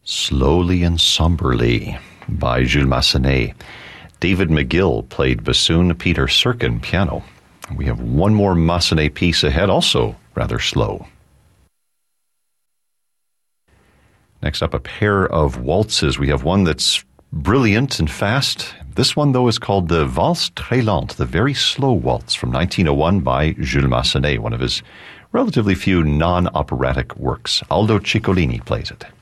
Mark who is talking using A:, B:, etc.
A: Slowly and Somberly by Jules Massenet. David McGill played bassoon, Peter Serkin piano. We have one more Massenet piece ahead, also rather slow. Next up, a pair of waltzes. We have one that's brilliant and fast. This one, though, is called the Valse Très Lente, the very slow waltz from 1901 by Jules Massenet, one of his relatively few non-operatic works. Aldo Ciccolini plays it.